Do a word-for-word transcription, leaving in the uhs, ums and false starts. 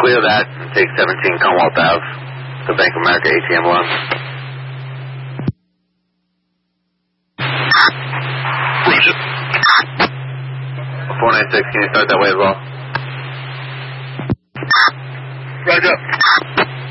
clear that and take seventeen Commonwealth Ave, the Bank of America A T M one. Roger. four nine six, can you start that way as well? Roger.